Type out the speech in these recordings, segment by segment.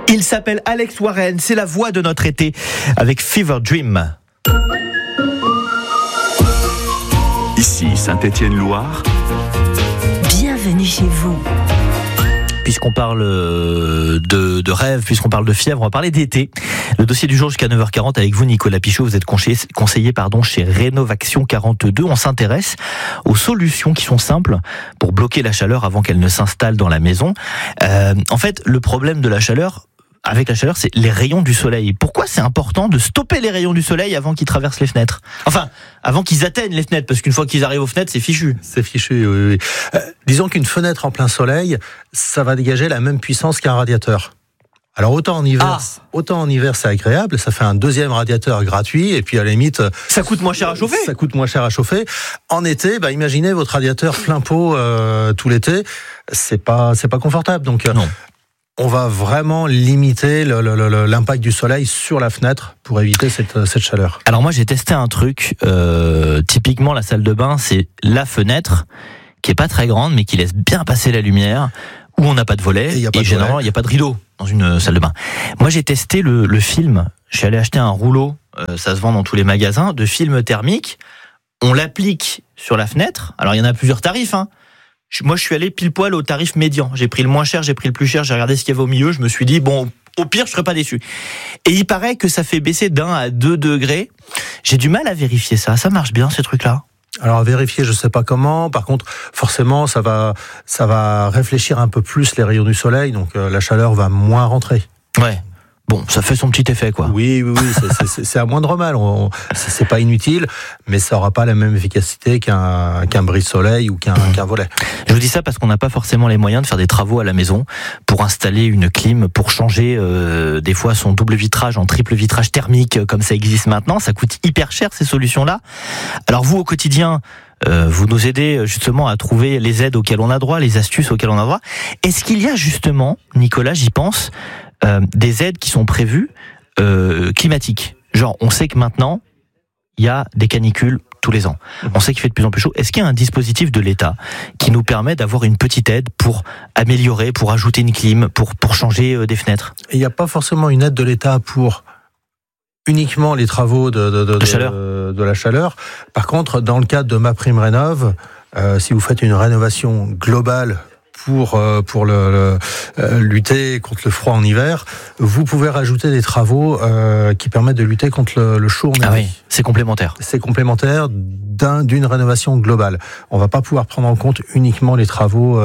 Il s'appelle Alex Warren, c'est la voix de notre été avec Fever Dream. Ici Saint-Étienne-Loire. Bienvenue chez vous. Puisqu'on parle de rêve, puisqu'on parle de fièvre, on va parler d'été. Le dossier du jour jusqu'à 9h40 avec vous, Nicolas Pichot. Vous êtes conseiller chez Rénovaction 42. On s'intéresse aux solutions qui sont simples pour bloquer la chaleur avant qu'elle ne s'installe dans la maison. En fait, le problème de la chaleur, avec la chaleur, c'est les rayons du soleil. Pourquoi c'est important de stopper les rayons du soleil avant qu'ils traversent les fenêtres ? Enfin, avant qu'ils atteignent les fenêtres, parce qu'une fois qu'ils arrivent aux fenêtres, c'est fichu. C'est fichu, oui. Disons qu'une fenêtre en plein soleil, ça va dégager la même puissance qu'un radiateur. Alors autant en hiver c'est agréable, ça fait un deuxième radiateur gratuit, et puis à la limite... Ça coûte moins cher à chauffer. Ça coûte moins cher à chauffer. En été, imaginez votre radiateur plein pot tout l'été, c'est pas confortable. Donc non. On va vraiment limiter l'impact du soleil sur la fenêtre pour éviter cette chaleur. Alors moi j'ai testé un truc, typiquement la salle de bain, c'est la fenêtre qui est pas très grande mais qui laisse bien passer la lumière, où on n'a pas de volet, et généralement il n'y a pas de rideau dans une salle de bain. Moi j'ai testé le film, je suis allé acheter un rouleau, ça se vend dans tous les magasins, de film thermique, on l'applique sur la fenêtre, alors il y en a plusieurs tarifs, Moi, je suis allé pile poil au tarif médian. J'ai pris le moins cher, j'ai pris le plus cher, j'ai regardé ce qu'il y avait au milieu, je me suis dit, bon, au pire, je serais pas déçu. Et il paraît que ça fait baisser d'1 à 2 degrés. J'ai du mal à vérifier ça. Ça marche bien, ces trucs-là? Alors, vérifier, je sais pas comment. Par contre, forcément, ça va réfléchir un peu plus les rayons du soleil, donc la chaleur va moins rentrer. Ouais. Bon, ça fait son petit effet, quoi. Oui, c'est à moindre mal. C'est pas inutile, mais ça aura pas la même efficacité qu'un brise-soleil ou qu'un volet. Je vous dis ça parce qu'on n'a pas forcément les moyens de faire des travaux à la maison pour installer une clim, pour changer des fois son double vitrage en triple vitrage thermique, comme ça existe maintenant. Ça coûte hyper cher, ces solutions-là. Alors vous, au quotidien, vous nous aidez justement à trouver les aides auxquelles on a droit, les astuces auxquelles on a droit. Est-ce qu'il y a justement, Nicolas, j'y pense, des aides qui sont prévues climatiques? Genre, on sait que maintenant, il y a des canicules tous les ans. On sait qu'il fait de plus en plus chaud. Est-ce qu'il y a un dispositif de l'État qui nous permet d'avoir une petite aide pour améliorer, pour ajouter une clim, pour changer des fenêtres? Il n'y a pas forcément une aide de l'État pour uniquement les travaux de la chaleur. Par contre, dans le cadre de MaPrimeRénov', si vous faites une rénovation globale pour lutter contre le froid en hiver, vous pouvez rajouter des travaux qui permettent de lutter contre le chaud en hiver. Ah oui, c'est complémentaire. C'est complémentaire d'une rénovation globale. On va pas pouvoir prendre en compte uniquement les travaux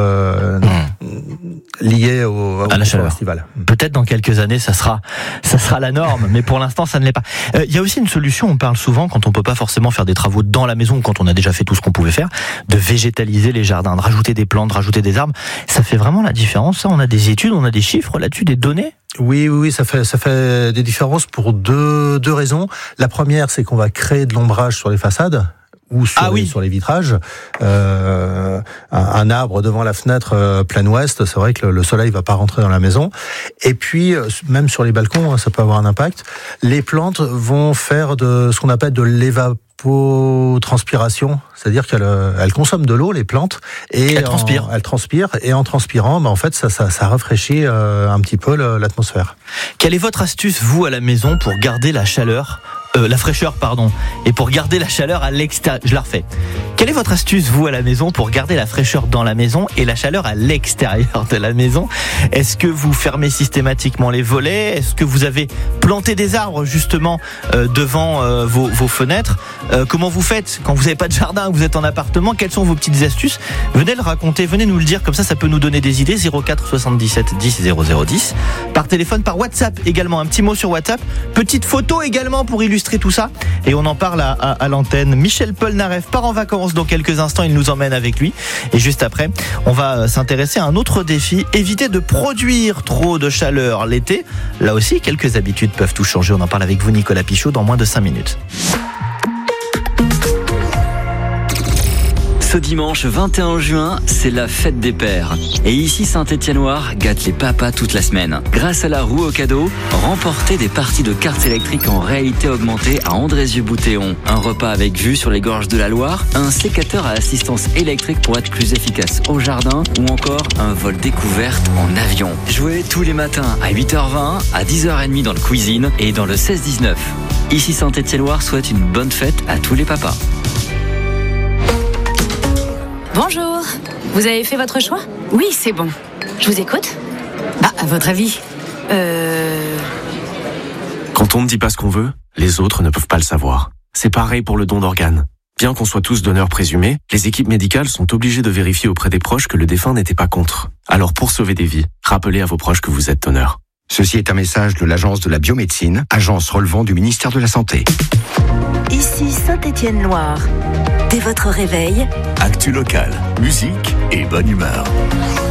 liés à la chaleur estivale. Peut-être dans quelques années, ça sera la norme, mais pour l'instant, ça ne l'est pas. Il y a aussi une solution, on parle souvent, quand on peut pas forcément faire des travaux dans la maison, quand on a déjà fait tout ce qu'on pouvait faire, de végétaliser les jardins, de rajouter des plantes, de rajouter des arbres. Ça fait vraiment la différence, ça. On a des études, on a des chiffres là-dessus, des données. Oui, ça fait des différences pour deux raisons. La première, c'est qu'on va créer de l'ombrage sur les façades ou sur les vitrages. Un arbre devant la fenêtre plein ouest, c'est vrai que le soleil va pas rentrer dans la maison. Et puis, même sur les balcons, ça peut avoir un impact. Les plantes vont faire de ce qu'on appelle de l'évapotranspiration, c'est-à-dire qu'elles consomment de l'eau, les plantes, et elles transpirent, et en transpirant, en fait, ça rafraîchit un petit peu l'atmosphère. Quelle est votre astuce, vous, à la maison, pour garder la fraîcheur, et pour garder la chaleur à l'extérieur? Je la refais. Quelle est votre astuce, vous, à la maison, pour garder la fraîcheur dans la maison et la chaleur à l'extérieur de la maison? Est-ce que vous fermez systématiquement les volets? Est-ce que vous avez planté des arbres, justement, devant vos fenêtres? Comment vous faites quand vous n'avez pas de jardin, que vous êtes en appartement? Quelles sont vos petites astuces? Venez le raconter, venez nous le dire, comme ça peut nous donner des idées. 04 77 10 00 10. Par téléphone, par WhatsApp également, un petit mot sur WhatsApp. Petite photo également pour illustrer tout ça. Et on en parle à l'antenne. Michel Polnareff part en vacances dans quelques instants, il nous emmène avec lui. Et juste après, on va s'intéresser à un autre défi, éviter de produire trop de chaleur l'été. Là aussi, quelques habitudes peuvent tout changer. On en parle avec vous, Nicolas Pichot, dans moins de 5 minutes. Ce dimanche 21 juin, c'est la fête des pères. Et ici, Saint-Étienne-Loire gâte les papas toute la semaine. Grâce à la roue au cadeau, remportez des parties de cartes électriques en réalité augmentée à Andrézieux-Boutéon. Un repas avec vue sur les gorges de la Loire, un sécateur à assistance électrique pour être plus efficace au jardin ou encore un vol découverte en avion. Jouez tous les matins à 8h20, à 10h30 dans le cuisine et dans le 16-19. Ici, Saint-Étienne-Loire souhaite une bonne fête à tous les papas. Bonjour, vous avez fait votre choix ? Oui, c'est bon. Je vous écoute. À votre avis Quand on ne dit pas ce qu'on veut, les autres ne peuvent pas le savoir. C'est pareil pour le don d'organes. Bien qu'on soit tous donneurs présumés, les équipes médicales sont obligées de vérifier auprès des proches que le défunt n'était pas contre. Alors pour sauver des vies, rappelez à vos proches que vous êtes donneur. Ceci est un message de l'Agence de la biomédecine, agence relevant du ministère de la Santé. Ici Saint-Étienne-Loire. Dès votre réveil, Actu locale, musique et bonne humeur.